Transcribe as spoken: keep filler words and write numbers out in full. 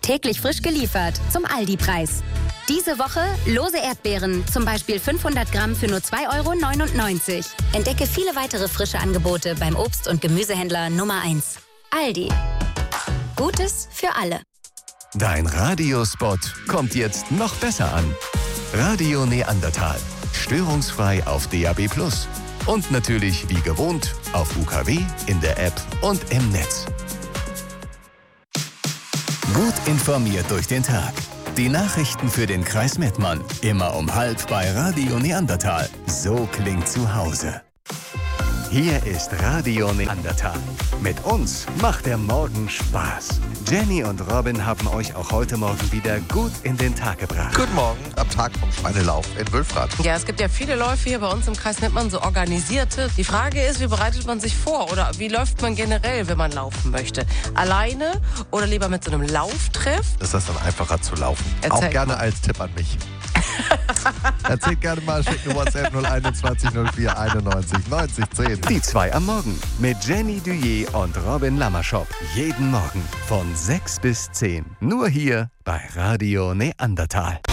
Täglich frisch geliefert zum Aldi-Preis. Diese Woche lose Erdbeeren, zum Beispiel fünfhundert Gramm für nur zwei Euro neunundneunzig. Entdecke viele weitere frische Angebote beim Obst- und Gemüsehändler Nummer eins. Aldi. Gutes für alle. Dein Radiospot kommt jetzt noch besser an. Radio Neandertal. Störungsfrei auf D A B plus. Und natürlich wie gewohnt auf U K W, in der App und im Netz. Gut informiert durch den Tag. Die Nachrichten für den Kreis Mettmann. Immer um halb bei Radio Neandertal. So klingt zu Hause. Hier ist Radio Neandertal. Mit uns macht der Morgen Spaß. Jenny und Robin haben euch auch heute Morgen wieder gut in den Tag gebracht. Guten Morgen am Tag vom Schweinelauf in Wülfrath. Ja, es gibt ja viele Läufe hier bei uns im Kreis Mettmann, so organisierte. Die Frage ist, wie bereitet man sich vor oder wie läuft man generell, wenn man laufen möchte? Alleine oder lieber mit so einem Lauftreff? Ist das dann einfacher zu laufen? Erzähl Auch gerne mal. als Tipp an mich. Erzählt gerne mal, schickt eine WhatsApp null einundzwanzig null vier einundneunzig neunzig zehn. Die zwei am Morgen mit Jenny Duyé und Robin Lammerschop. Jeden Morgen von sechs bis zehn. Nur hier bei Radio Neandertal.